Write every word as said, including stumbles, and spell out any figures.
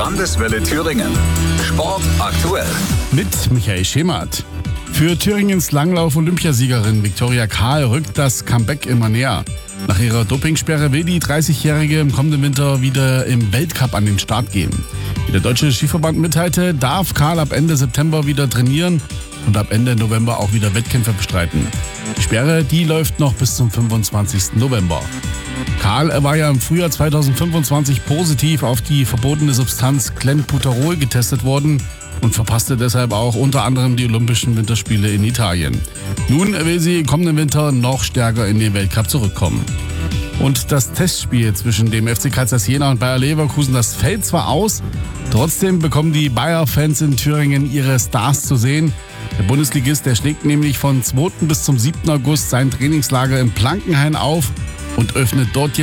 Landeswelle Thüringen. Sport aktuell. Mit Michael Schemert. Für Thüringens Langlauf-Olympiasiegerin Viktoria Kahl rückt das Comeback immer näher. Nach ihrer Dopingsperre will die dreißigjährige im kommenden Winter wieder im Weltcup an den Start gehen. Wie der Deutsche Skiverband mitteilte, darf Kahl ab Ende September wieder trainieren und ab Ende November auch wieder Wettkämpfe bestreiten. Die Sperre, die läuft noch bis zum fünfundzwanzigsten November. Kahl war ja im Frühjahr zweitausendfünfundzwanzig positiv auf die verbotene Substanz Clenbuterol getestet worden und verpasste deshalb auch unter anderem die Olympischen Winterspiele in Italien. Nun will sie kommenden Winter noch stärker in den Weltcup zurückkommen. Und das Testspiel zwischen dem F C Kaisers Jena und Bayer Leverkusen, das fällt zwar aus, trotzdem bekommen die Bayer-Fans in Thüringen ihre Stars zu sehen. Der Bundesligist, der schlägt nämlich von zweiten bis zum siebten August sein Trainingslager im Plankenhain auf und öffnet dort